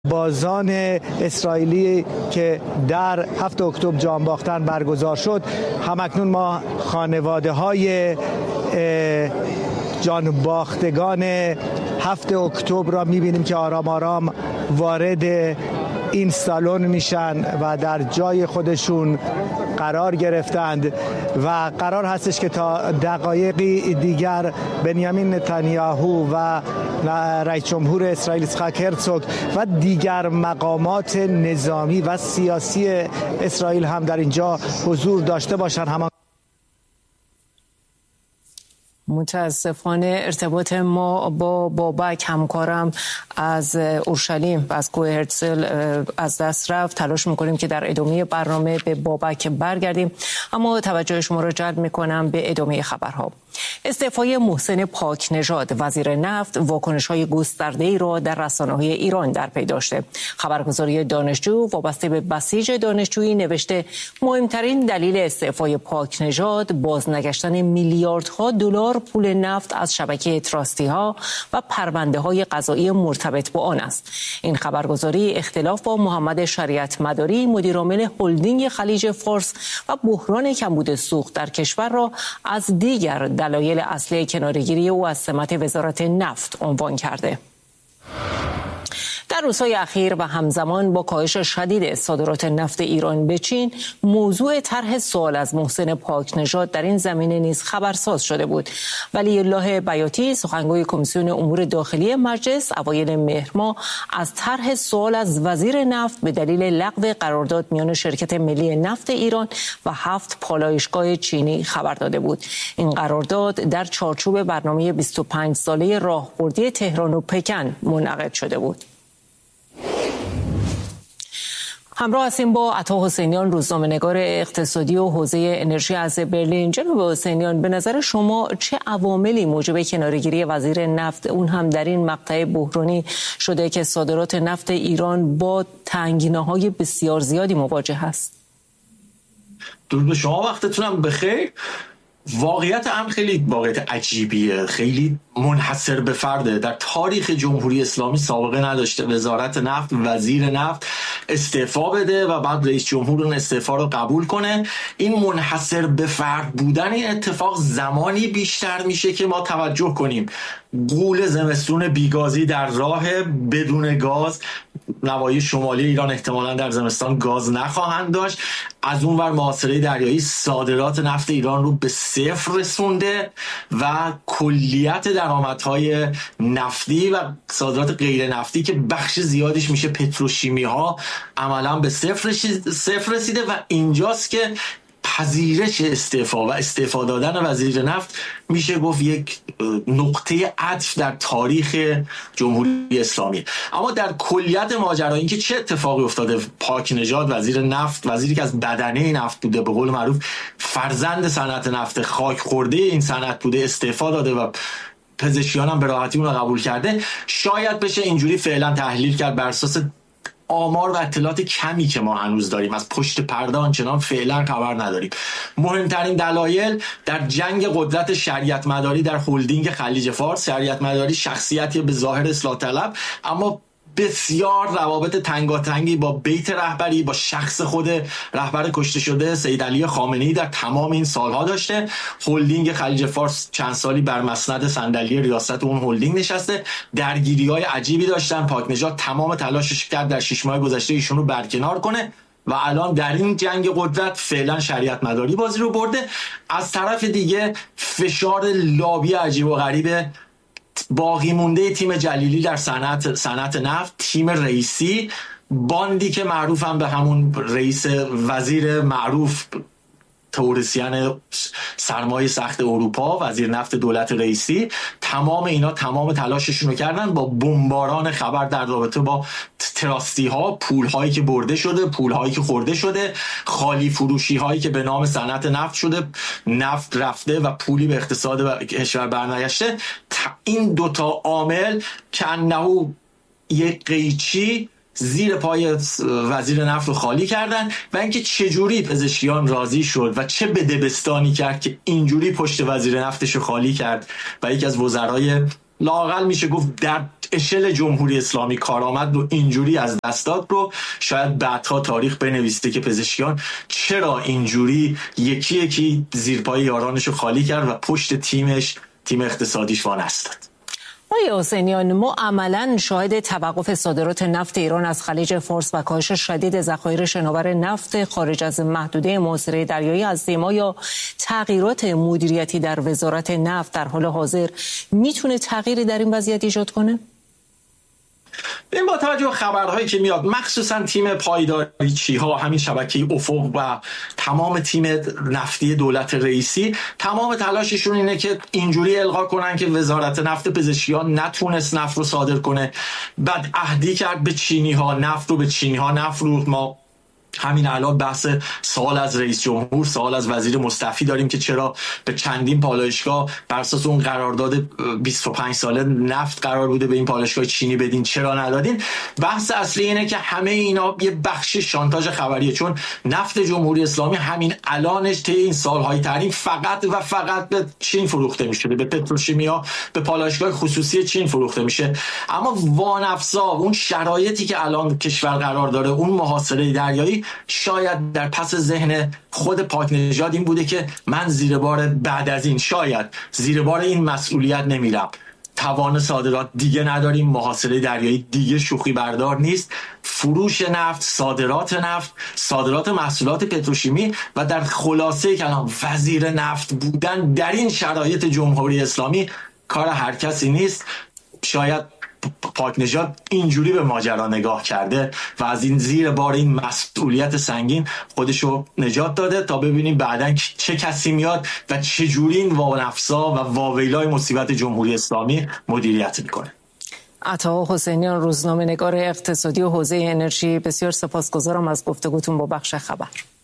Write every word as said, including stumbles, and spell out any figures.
بازان اسرائیلی که در هفتم اکتبر جان باختن برگزار شد، همکنون ما خانواده های جان باختگان هفتم اکتبر را می‌بینیم که آرام آرام وارد این سالن میشن و در جای خودشون قرار گرفتند و قرار هستش که تا دقایقی دیگر بنیامین نتانیاهو و رئیس جمهور اسرائیل اسحاق هرزوگ و دیگر مقامات نظامی و سیاسی اسرائیل هم در اینجا حضور داشته باشند. همان متاسفانه ارتباط ما با بابک همکارم از اورشلیم و از کوه هرتزل از دست رفت. تلاش میکنیم که در ادامه برنامه به بابک برگردیم، اما توجه شما را جلب میکنم به ادامه خبرها. استعفای محسن پاک نژاد وزیر نفت واکنش‌های گسترده‌ای را در رسانه‌های ایران در پی داشته. خبرگزاری دانشجو وابسته به بسیج دانشجویی نوشته مهمترین دلیل استعفای پاک نژاد بازنگشتن میلیاردها دلار پول نفت از شبکه تراستی‌ها و پرونده‌های قضایی مرتبط با آن است. این خبرگزاری اختلاف با محمد شریعت مداری مدیرعامل هلدینگ خلیج فارس و بحران کمبود سوخت در کشور را از دیگر دلایل اصلی کناره‌گیری او از سمت وزارت نفت عنوان کرده. در روزهای اخیر و همزمان با کاهش شدید صادرات نفت ایران به چین، موضوع طرح سوال از محسن پاک نژاد در این زمینه نیز خبرساز شده بود. ولی الله بیاتی سخنگوی کمیسیون امور داخلی مجلس اوایل مهر ماه از طرح سوال از وزیر نفت به دلیل لغو قرارداد میان شرکت ملی نفت ایران و هفت پالایشگاه چینی خبر داده بود. این قرارداد در چارچوب برنامه بیست و پنج ساله راهبردی تهران و پکن منعقد شده بود. همراه هستیم با عطا حسینیان، روزنامه‌نگار اقتصادی و حوزه انرژی از برلین. جناب حسینیان، به نظر شما چه عواملی موجب کناره‌گیری وزیر نفت اون هم در این مقطع بحرانی شده که صادرات نفت ایران با تنگناهای بسیار زیادی مواجه است؟ درود به شما، وقتتونم بخیر. واقعیت امر خیلی واقعیت عجیبیه، خیلی منحصر به فرده. در تاریخ جمهوری اسلامی سابقه نداشته وزارت نفت، وزیر نفت استعفا بده و بعد رئیس جمهور اون استعفا رو قبول کنه. این منحصر به فرد بودن این اتفاق زمانی بیشتر میشه که ما توجه کنیم غول زمستون بیگازی در راه، بدون گاز نواحی شمالی ایران احتمالاً در زمستان گاز نخواهند داشت. از اون ور محاصره دریایی صادرات نفت ایران رو به صفر رسونده و کلیت درآمدهای نفتی و صادرات غیر نفتی که بخش زیادیش میشه پتروشیمی ها عملاً به صفر صفر رسیده و اینجاست که پذیرش استعفا و استعفا دادن وزیر نفت میشه گفت یک نقطه عطف در تاریخ جمهوری اسلامی. اما در کلیت ماجرا این که چه اتفاقی افتاده، پاک نژاد وزیر نفت، وزیری که از بدنه نفت بوده، به قول معروف فرزند صنعت نفت، خاک خورده این صنعت بوده، استعفا داده و پزشکیان هم به راحتی اون رو قبول کرده. شاید بشه اینجوری فعلا تحلیل کرد بر اساس آمار و اطلاعات کمی که ما هنوز داریم، از پشت پرده آنچنان فعلا خبر نداریم. مهمترین دلایل در جنگ قدرت شریعت مداری در هلدینگ خلیج فارس. شریعت مداری شخصیتی به ظاهر اصلاح طلب اما بسیار روابط تنگاتنگی با بیت رهبری، با شخص خود رهبر کشته شده سید علی خامنه‌ای در تمام این سالها داشته. هلدینگ خلیج فارس چند سالی بر مسند صندلی ریاست اون هلدینگ نشسته، درگیری‌های عجیبی داشتن. پاک نژاد تمام تلاشش کرد در شش ماه گذشته ایشون رو برکنار کنه و الان در این جنگ قدرت فعلا شریعت مداری بازی رو برده. از طرف دیگه فشار لابی عجیب و غریب باقی مونده تیم جلیلی در صنعت صنعت نفت، تیم رئیسی، باندی که معروف هم به همون رئیس وزیر معروف تئوریسین سرمایه سخت اروپا، وزیر نفت دولت رئیسی، تمام اینا تمام تلاششون رو کردن با بمباران خبر در رابطه با تراستی ها، پول هایی که برده شده، پول هایی که خورده شده، خالی فروشی هایی که به نام صنعت نفت شده، نفت رفته و پولی به اقتصاد کشور برنگشته. این دوتا عامل که انه یک قیچی زیر پای وزیر نفت رو خالی کردن و اینکه چجوری پزشکیان راضی شد و چه بدبستانی کرد که اینجوری پشت وزیر نفتش رو خالی کرد و یکی از وزرای لااقل میشه گفت در اشل جمهوری اسلامی کارآمد رو اینجوری از دست داد رو شاید بعدها تاریخ بنویسه که پزشکیان چرا اینجوری یکی یکی زیر پای یارانش رو خالی کرد و پشت تیمش تیم اقتصادیش وانستاد. آقای حسینیان، ما عملاً شاهد توقف صادرات نفت ایران از خلیج فارس و کاهش شدید ذخایر شناور نفت خارج از محدوده محاصره دریایی هستیم. ما یا تغییرات مدیریتی در وزارت نفت در حال حاضر میتونه تغییری در این وضعیت ایجاد کنه؟ این با توجه به خبرهایی که میاد، مخصوصا تیم پایداری چیها، همین شبکه افق و تمام تیم نفتی دولت رئیسی، تمام تلاششون اینه که اینجوری القا کنن که وزارت نفت پزشکیان نتونست نفت رو صادر کنه. بعد عهدی کرد به چینی ها نفت رو به چینی ها نفروخت. ما همین الان بحث سوال از رئیس جمهور، سوال از وزیر مستعفی داریم که چرا به چندین پالایشگاه بر اساس اون قرارداد بیست و پنج ساله نفت قرار بوده به این پالایشگاه چینی بدین، چرا ندادین؟ بحث اصلی اینه که همه اینا یه بخش شانتاژ خبریه، چون نفت جمهوری اسلامی همین الانش طی این سالهای تحریم فقط و فقط به چین فروخته میشه، به پتروشیمیا، به پالایشگاه خصوصی چین فروخته میشه. اما وانفسا اون شرایطی که الان کشور قرار داره، اون محاصره دریایی، شاید در پس ذهن خود پاک نژاد این بوده که من زیر بار بعد از این شاید زیر بار این مسئولیت نمیرم، توان صادرات دیگه نداریم، محاصره دریایی دیگه شوخی بردار نیست، فروش نفت، صادرات نفت، صادرات محصولات پتروشیمی و در خلاصه کلام وزیر نفت بودن در این شرایط جمهوری اسلامی کار هر کسی نیست. شاید پاک نژاد اینجوری به ماجرا نگاه کرده و از این زیر بار این مسئولیت سنگین خودشو نجات داده تا ببینیم بعداً چه کسی میاد و چه جوری این وانفسا و واویلای مصیبت جمهوری اسلامی مدیریت میکنه. عطا حسینیان، روزنامه‌نگار اقتصادی و حوزه انرژی، بسیار سپاسگزارم از گفتگوتون با بخش خبر.